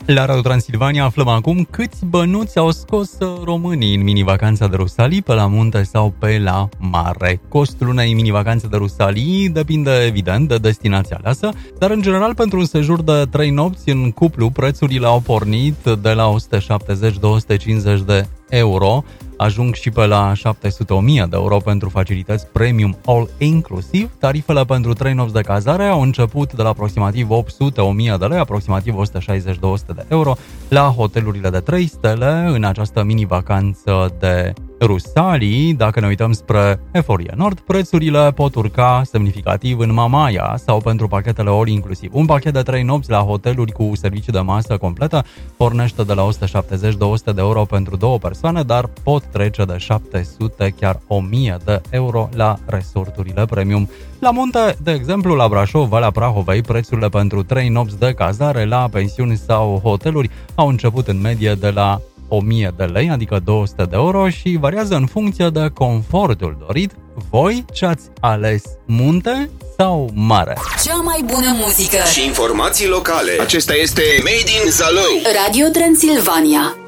La Radio Transilvania aflăm acum câți bănuți au scos românii în mini-vacanța de Rusalii, pe la munte sau pe la mare. Costul unei mini-vacanțe de Rusalii depinde evident de destinația aleasă, dar în general pentru un sejur de 3 nopți în cuplu prețurile au pornit de la 170-250 de euro, ajung și pe la 700-1000 de euro pentru facilități premium all-inclusiv. Tarifele pentru 3 nopți de cazare au început de la aproximativ 800-1000 de lei, aproximativ 160-200 de euro, la hotelurile de 3 stele în această mini-vacanță de Rusalii. Dacă ne uităm spre Eforie Nord, prețurile pot urca semnificativ în Mamaia sau pentru pachetele all-inclusiv. Un pachet de 3 nopți la hoteluri cu serviciu de masă completă pornește de la 170-200 de euro pentru 2 persoane, dar pot trece de 700, chiar 1000 de euro la resorturile premium. La munte, de exemplu, la Brașov, Valea Prahovei, prețurile pentru 3 nopți de cazare la pensiuni sau hoteluri au început în medie de la 1000 de lei, adică 200 de euro, și variază în funcție de confortul dorit. Voi ce-ați ales, munte sau mare? Cea mai bună muzică și informații locale. Acesta este Made in Zalău. Radio Transilvania.